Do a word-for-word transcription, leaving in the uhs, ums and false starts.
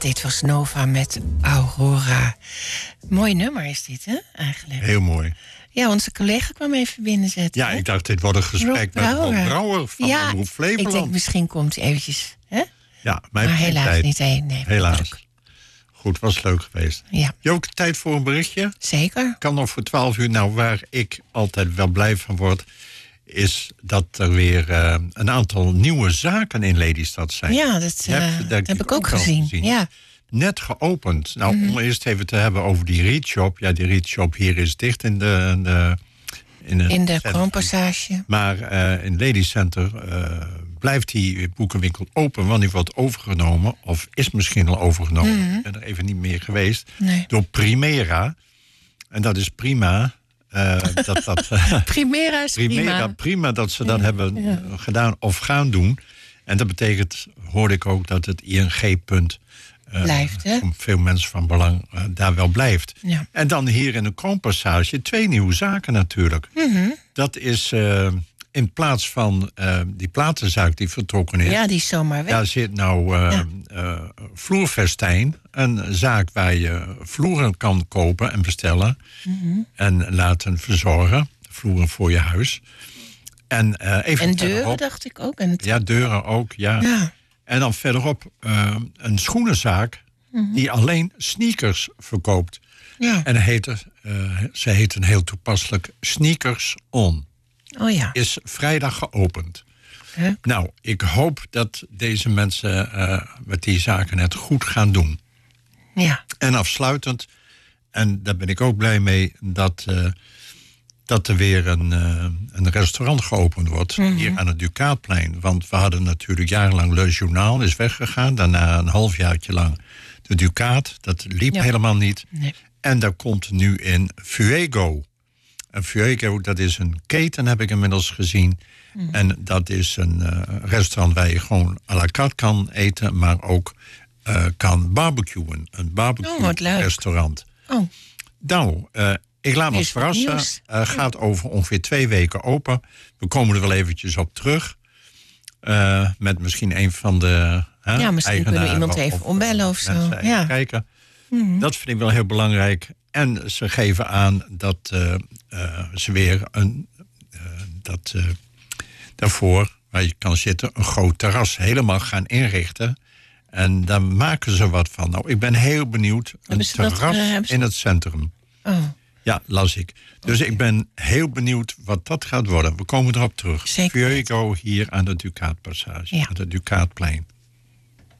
dit was Nova met Aurora. Mooi nummer is dit, hè, eigenlijk? Heel mooi. Ja, onze collega kwam even binnenzetten. Ja, hè? ik dacht, dit wordt een gesprek Rob met Rob Brouwer. Brouwer van Ja, Omroep Flevoland. ik denk, misschien komt hij eventjes. Hè? Ja, maar, Maar helaas tijd. niet. Nee, nee, helaas. druk. Goed, was leuk geweest. Ja, Joke, tijd voor een berichtje? zeker. Kan nog voor twaalf uur. Nou, waar ik altijd wel blij van word, is dat er weer uh, een aantal nieuwe zaken in Lelystad zijn. Ja, dat, Je hebt, uh, dat dat heb ik ook al gezien. Ja. Net geopend. Nou, Mm-hmm. om eerst even te hebben over die Readshop. Ja, die Readshop hier is dicht in de... In de In, In de Kroonpassage. Maar uh, in Lady Center uh, blijft die boekenwinkel open, want die wordt overgenomen, of is misschien al overgenomen, Mm-hmm. ik ben er even niet meer geweest, Nee. door Primera. En dat is prima. Uh, dat, dat, uh, Primera is prima. Primera, prima dat ze dat Ja, hebben ja. gedaan of gaan doen. En dat betekent, hoorde ik ook, dat het I N G-punt... Uh, Blijft, hè? Om veel mensen van belang uh, daar wel blijft. Ja. En dan hier in de Kroonpassage twee nieuwe zaken natuurlijk. Mm-hmm. Dat is uh, in plaats van uh, die platenzaak die vertrokken is. Ja, die is zomaar weg. Daar zit nou uh, Ja. uh, Vloerfestijn. Een zaak waar je vloeren kan kopen en bestellen. Mm-hmm. En laten verzorgen. Vloeren voor je huis. En, uh, even En deuren, verderop- dacht ik ook. En het... Ja, deuren ook, ja. Ja. En dan verderop uh, een schoenenzaak Mm-hmm. die alleen sneakers verkoopt. Ja. En heet, uh, ze heten heel toepasselijk Sneakers On. Oh ja. Is vrijdag geopend. Huh? Nou, ik hoop dat deze mensen uh, met die zaken het goed gaan doen. Ja. En afsluitend, en daar ben ik ook blij mee, dat, uh, dat er weer een, uh, een restaurant geopend wordt. Mm-hmm. Hier aan het Ducaatplein. Want we hadden natuurlijk jarenlang Le Journal, is weggegaan. Daarna een halfjaartje lang de Ducaat. Dat liep Ja. helemaal niet. Nee. En daar komt nu in Fuego. En Fuego, dat is een keten, heb ik inmiddels gezien. Mm. En dat is een uh, restaurant waar je gewoon à la carte kan eten, maar ook uh, kan barbecuen. Een Oh, wat leuk. barbecue-restaurant. Oh, Nou, uh, ik laat me Is wat verrassen. nieuws. Uh, gaat over ongeveer twee weken open. We komen er wel eventjes op terug. Uh, met misschien een van de uh, ja, misschien kunnen we iemand even ombellen of zo. mensen Ja. even kijken. Mhm. Dat vind ik wel heel belangrijk. En ze geven aan dat uh, uh, ze weer een, uh, dat, uh, daarvoor, waar je kan zitten, een groot terras helemaal gaan inrichten. En daar maken ze wat van. Nou, ik ben heel benieuwd. Een Hebben ze dat, terras uh, hebben ze- in het centrum. Oh, Ja, las ik. Dus ik ben heel benieuwd wat dat gaat worden. We komen erop terug. Zeker. Fuego hier aan de Ducaatpassage, Ja. aan de Ducaatplein.